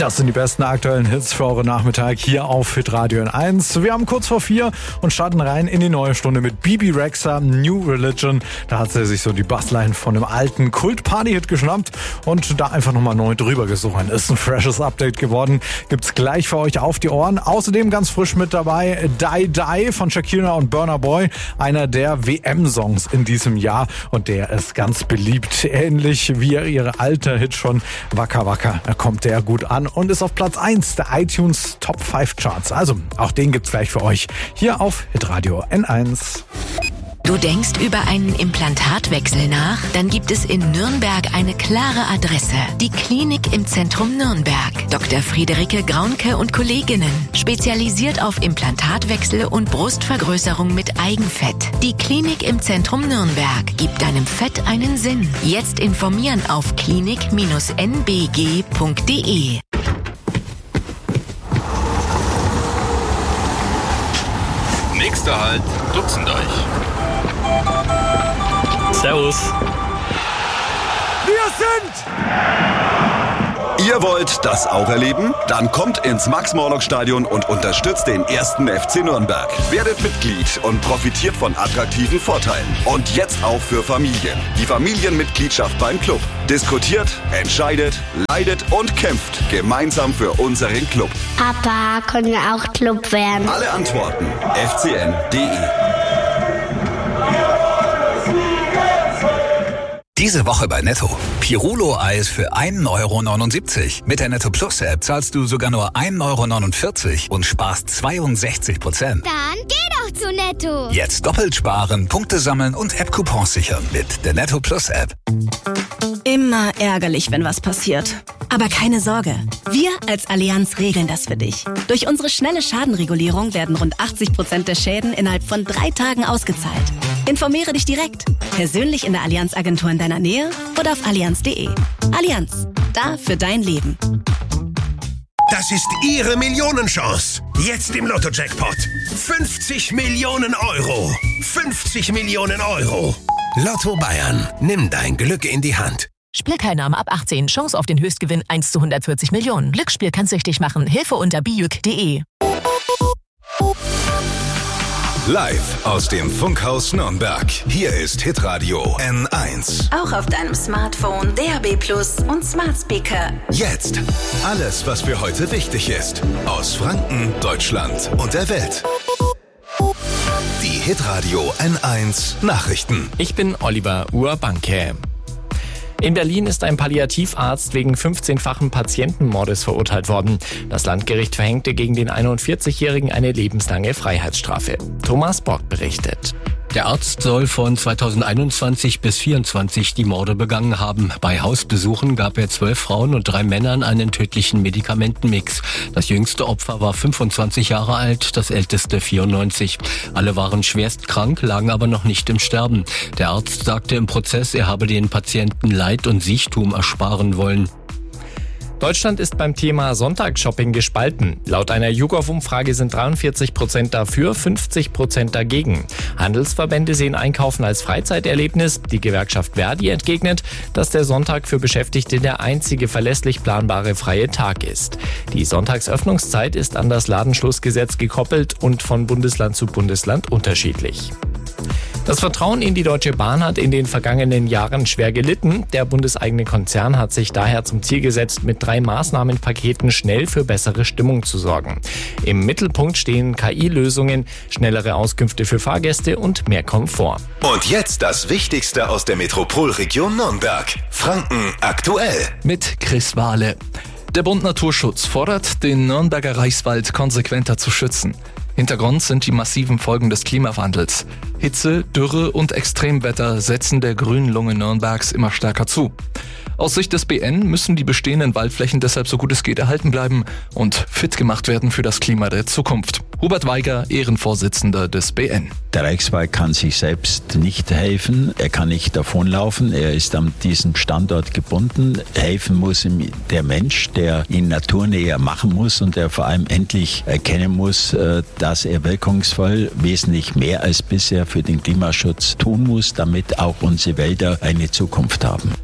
Das sind die besten aktuellen Hits für eure Nachmittag hier auf Hitradio N1. Wir haben kurz vor 4 und starten rein in die neue Stunde mit Bebe Rexha, New Religion. Da hat sie sich so die Bassline von einem alten Kult-Party-Hit geschnappt und da einfach nochmal neu drüber gesungen. Ist ein freshes Update geworden. Gibt's gleich für euch auf die Ohren. Außerdem ganz frisch mit dabei Die Die von Shakira und Burna Boy. Einer der WM-Songs in diesem Jahr und der ist ganz beliebt. Ähnlich wie ihre alte Hit schon Waka Waka. Da kommt der gut an und ist auf Platz 1 der iTunes Top 5 Charts. Also, auch den gibt's gleich für euch hier auf Hitradio N1. Du denkst über einen Implantatwechsel nach? Dann gibt es in Nürnberg eine klare Adresse. Die Klinik im Zentrum Nürnberg. Dr. Friederike Graunke und Kolleginnen. Spezialisiert auf Implantatwechsel und Brustvergrößerung mit Eigenfett. Die Klinik im Zentrum Nürnberg gibt deinem Fett einen Sinn. Jetzt informieren auf klinik-nbg.de. Nächster Halt, Dutzenddeich. Servus. Wir sind... Ihr wollt das auch erleben? Dann kommt ins Max-Morlock-Stadion und unterstützt den 1. FC Nürnberg. Werdet Mitglied und profitiert von attraktiven Vorteilen. Und jetzt auch für Familien. Die Familienmitgliedschaft beim Club. Diskutiert, entscheidet, leidet und kämpft gemeinsam für unseren Club. Papa, können wir auch Club werden? Alle Antworten fcn.de. Diese Woche bei Netto. Pirulo-Eis für 1,79 €. Mit der Netto Plus App zahlst du sogar nur 1,49 € und sparst 62%. Dann geh doch zu Netto. Jetzt doppelt sparen, Punkte sammeln und App-Coupons sichern mit der Netto Plus App. Immer ärgerlich, wenn was passiert. Aber keine Sorge, wir als Allianz regeln das für dich. Durch unsere schnelle Schadenregulierung werden rund 80% der Schäden innerhalb von 3 Tagen ausgezahlt. Informiere dich direkt, persönlich in der Allianz-Agentur in deiner Nähe oder auf allianz.de. Allianz, da für dein Leben. Das ist Ihre Millionenchance. Jetzt im Lotto-Jackpot. 50 Millionen €. 50 Millionen €. Lotto Bayern. Nimm dein Glück in die Hand. Spielteilnahme ab 18. Chance auf den Höchstgewinn 1 zu 140 Millionen. Glücksspiel kann süchtig machen. Hilfe unter bijuk.de. Live aus dem Funkhaus Nürnberg. Hier ist Hitradio N1. Auch auf deinem Smartphone, DAB+ und Smart Speaker. Jetzt alles, was für heute wichtig ist. Aus Franken, Deutschland und der Welt. Die Hitradio N1 Nachrichten. Ich bin Oliver Urbanke. In Berlin ist ein Palliativarzt wegen 15-fachen Patientenmordes verurteilt worden. Das Landgericht verhängte gegen den 41-Jährigen eine lebenslange Freiheitsstrafe. Thomas Bock berichtet. Der Arzt soll von 2021 bis 2024 die Morde begangen haben. Bei Hausbesuchen gab er 12 Frauen und 3 Männern einen tödlichen Medikamentenmix. Das jüngste Opfer war 25 Jahre alt, das älteste 94. Alle waren schwerst krank, lagen aber noch nicht im Sterben. Der Arzt sagte im Prozess, er habe den Patienten Leid und Siechtum ersparen wollen. Deutschland ist beim Thema Sonntagsshopping gespalten. Laut einer YouGov-Umfrage sind 43% dafür, 50% dagegen. Handelsverbände sehen Einkaufen als Freizeiterlebnis. Die Gewerkschaft Verdi entgegnet, dass der Sonntag für Beschäftigte der einzige verlässlich planbare freie Tag ist. Die Sonntagsöffnungszeit ist an das Ladenschlussgesetz gekoppelt und von Bundesland zu Bundesland unterschiedlich. Das Vertrauen in die Deutsche Bahn hat in den vergangenen Jahren schwer gelitten. Der bundeseigene Konzern hat sich daher zum Ziel gesetzt, mit 3 Maßnahmenpaketen schnell für bessere Stimmung zu sorgen. Im Mittelpunkt stehen KI-Lösungen, schnellere Auskünfte für Fahrgäste und mehr Komfort. Und jetzt das Wichtigste aus der Metropolregion Nürnberg. Franken aktuell. Mit Chris Wahle. Der Bund Naturschutz fordert, den Nürnberger Reichswald konsequenter zu schützen. Hintergrund sind die massiven Folgen des Klimawandels. Hitze, Dürre und Extremwetter setzen der grünen Lunge Nürnbergs immer stärker zu. Aus Sicht des BN müssen die bestehenden Waldflächen deshalb so gut es geht erhalten bleiben und fit gemacht werden für das Klima der Zukunft. Hubert Weiger, Ehrenvorsitzender des BN. Der Reichswald kann sich selbst nicht helfen, er kann nicht davonlaufen, er ist an diesem Standort gebunden. Helfen muss ihm der Mensch, der ihn naturnäher machen muss und der vor allem endlich erkennen muss, dass er wirkungsvoll wesentlich mehr als bisher für den Klimaschutz tun muss, damit auch unsere Wälder eine Zukunft haben.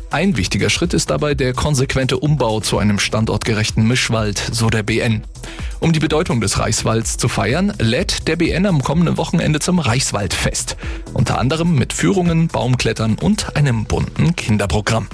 Ein wichtiger Schritt ist dabei der konsequente Umbau zu einem standortgerechten Mischwald, so der BN. Um die Bedeutung des Reichswalds zu feiern, lädt der BN am kommenden Wochenende zum Reichswaldfest. Unter anderem mit Führungen, Baumklettern und einem bunten Kinderprogramm.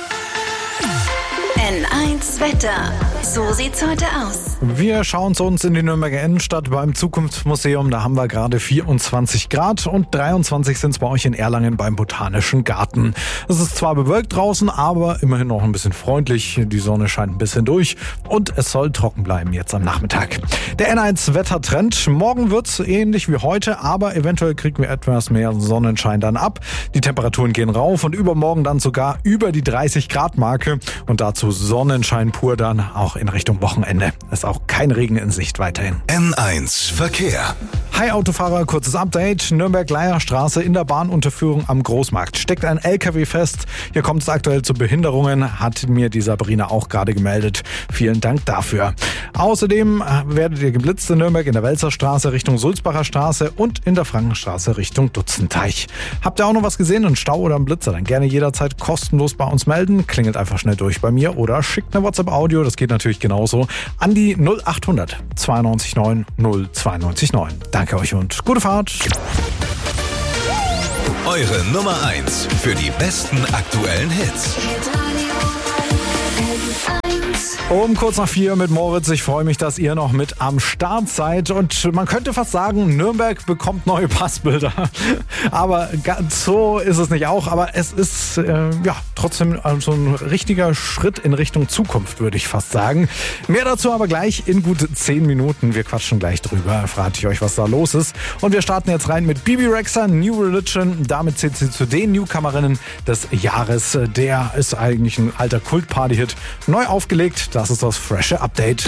N1 Wetter. So sieht's heute aus. Wir schauen zu uns in die Nürnberger Innenstadt beim Zukunftsmuseum. Da haben wir gerade 24 Grad und 23 sind es bei euch in Erlangen beim Botanischen Garten. Es ist zwar bewölkt draußen, aber immerhin noch ein bisschen freundlich. Die Sonne scheint ein bisschen durch und es soll trocken bleiben jetzt am Nachmittag. Der N1 Wettertrend. Morgen wird's ähnlich wie heute, aber eventuell kriegen wir etwas mehr Sonnenschein dann ab. Die Temperaturen gehen rauf und übermorgen dann sogar über die 30 Grad Marke und dazu Sonnenschein pur dann auch in Richtung Wochenende. Ist auch kein Regen in Sicht weiterhin. N1 Verkehr. Hi Autofahrer, kurzes Update. Nürnberg-Leierstraße in der Bahnunterführung am Großmarkt steckt ein LKW fest. Hier kommt es aktuell zu Behinderungen, hat mir die Sabrina auch gerade gemeldet. Vielen Dank dafür. Außerdem werdet ihr geblitzt in Nürnberg in der Welzerstraße Richtung Sulzbacher Straße und in der Frankenstraße Richtung Dutzenteich. Habt ihr auch noch was gesehen, einen Stau oder einen Blitzer? Dann gerne jederzeit kostenlos bei uns melden. Klingelt einfach schnell durch bei mir oder schickt eine WhatsApp-Audio, das geht natürlich genauso, an die 0800 92 9 092 9. Danke euch und gute Fahrt. Eure Nummer 1 für die besten aktuellen Hits. Um kurz nach 4 mit Moritz. Ich freue mich, dass ihr noch mit am Start seid. Und man könnte fast sagen, Nürnberg bekommt neue Passbilder. Aber ganz so ist es nicht auch. Aber es ist trotzdem so ein richtiger Schritt in Richtung Zukunft, würde ich fast sagen. Mehr dazu aber gleich in gut 10 Minuten. Wir quatschen gleich drüber. Fragt ich euch, was da los ist. Und wir starten jetzt rein mit Bibi Rexha, New Religion. Damit zählt sie zu den Newcomerinnen des Jahres. Der ist eigentlich ein alter Kult-Party-Hit. Neu aufgelegt. Das ist das frische Update.